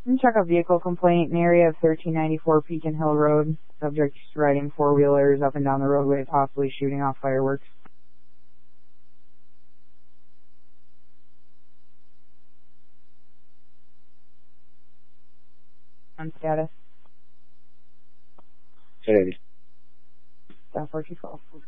Check a vehicle complaint in the area of 1394 Pekin Hill Road. Subject riding four-wheelers up and down the roadway, possibly shooting off fireworks. On status. Hey. Staff 412.